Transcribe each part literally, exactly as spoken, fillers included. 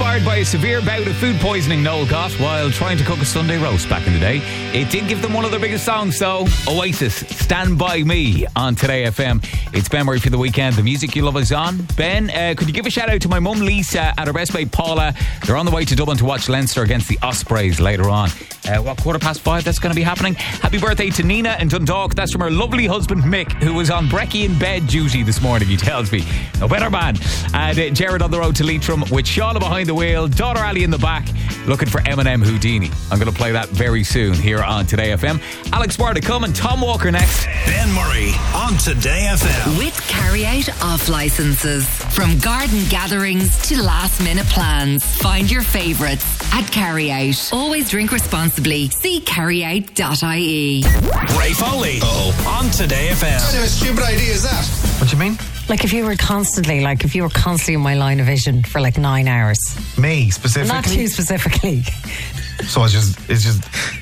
inspired by a severe bout of food poisoning Noel got while trying to cook a Sunday roast back in the day. It did give them one of their biggest songs though, Oasis, Stand By Me on Today F M. It's Ben Murray for the weekend. The music you love is on. Ben, uh, could you give a shout out to my mum Lisa and her best mate Paula? They're on the way to Dublin to watch Leinster against the Ospreys later on. Uh, what, quarter past five that's going to be happening? Happy birthday to Nina in Dundalk. That's from her lovely husband Mick, who was on brekkie in bed duty this morning, he tells me. No better man. And uh, Jared on the road to Leitrim with Shauna behind the wheel, daughter Ali in the back, looking for Eminem Houdini. I'm going to play that very soon here on Today F M. Alex Barr to come and Tom Walker next. Ben Murray on Today F M. With carry-out off licences. From garden gatherings to last-minute plans. Find your favourites at Carry-Out. Always drink responsibly. See carryout dot I E. Ray Foley oh. on Today F M. What kind of a stupid idea is that? What do you mean? Like if you were constantly, like if you were constantly in my line of vision for like nine hours. Me, specifically? Not too specifically. So it's just, it's just...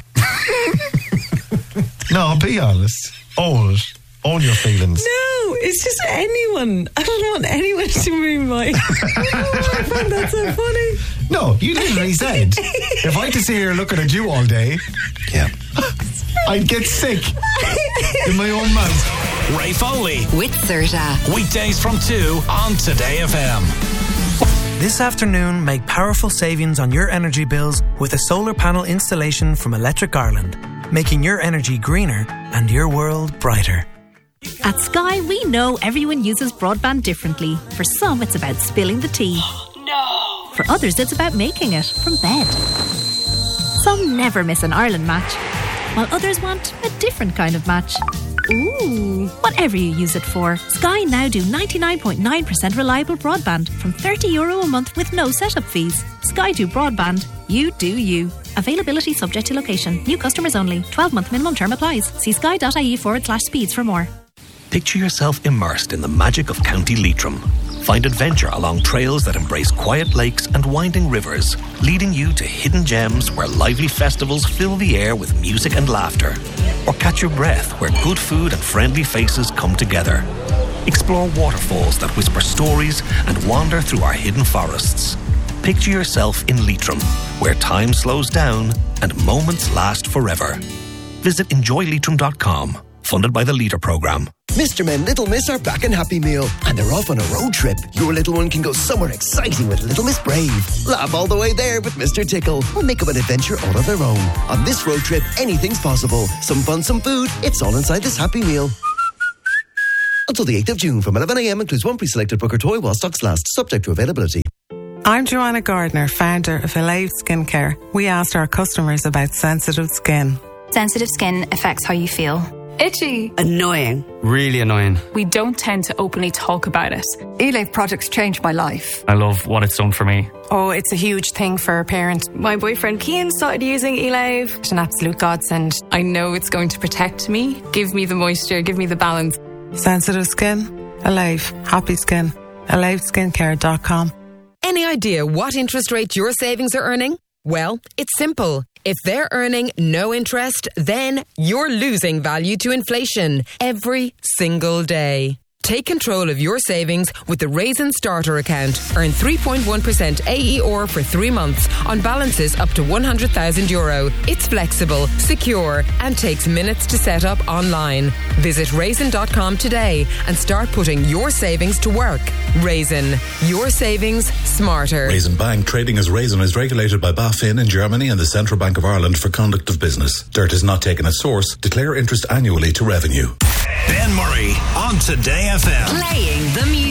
No, be honest. Own it. Own your feelings. No, it's just anyone. I don't want anyone to move my... Oh, I find that so funny. No, you literally said, if I had to sit here looking at you all day, yeah, I'd get sick in my own mouth. Ray Foley. With Serta. Weekdays from two on Today F M. This afternoon, make powerful savings on your energy bills with a solar panel installation from Electric Ireland, making your energy greener and your world brighter. At Sky, we know everyone uses broadband differently. For some, it's about spilling the tea. No! For others, it's about making it from bed. Some never miss an Ireland match, while others want a different kind of match. Ooh! Whatever you use it for, Sky now do ninety-nine point nine percent reliable broadband from thirty euro a month with no setup fees. Sky do broadband. You do you. Availability subject to location. New customers only. twelve month minimum term applies. See sky dot I E forward slash speeds for more. Picture yourself immersed in the magic of County Leitrim. Find adventure along trails that embrace quiet lakes and winding rivers, leading you to hidden gems where lively festivals fill the air with music and laughter. Or catch your breath where good food and friendly faces come together. Explore waterfalls that whisper stories and wander through our hidden forests. Picture yourself in Leitrim, where time slows down and moments last forever. Visit enjoy leitrim dot com. Funded by the Leader Programme. Mister Men, Little Miss are back in Happy Meal and they're off on a road trip. Your little one can go somewhere exciting with Little Miss Brave. Laugh all the way there with Mister Tickle. Or make up an adventure all of their own. On this road trip, anything's possible. Some fun, some food. It's all inside this Happy Meal. Until the eighth of June from eleven a.m. includes one pre-selected Booker toy while stocks last. Subject to availability. I'm Joanna Gardner, founder of Elave Skincare. We asked our customers about sensitive skin. Sensitive skin affects how you feel. Itchy. Annoying. Really annoying. We don't tend to openly talk about it. Elave products changed my life. I love what it's done for me. Oh, it's a huge thing for a parent. My boyfriend Cian started using Elave. It's an absolute godsend. I know it's going to protect me, give me the moisture, give me the balance. Sensitive skin? Elave. Happy skin. elave skincare dot com. Any idea what interest rate your savings are earning? Well, it's simple. If they're earning no interest, then you're losing value to inflation every single day. Take control of your savings with the Raisin Starter account. Earn three point one percent A E R for three months on balances up to one hundred thousand euro. It's flexible, secure, and takes minutes to set up online. Visit raisin dot com today and start putting your savings to work. Raisin, your savings smarter. Raisin Bank, trading as Raisin, is regulated by BaFin in Germany and the Central Bank of Ireland for conduct of business. Dirt is not taken at source. Declare interest annually to revenue. Ben Murray on Today F M. Playing the music.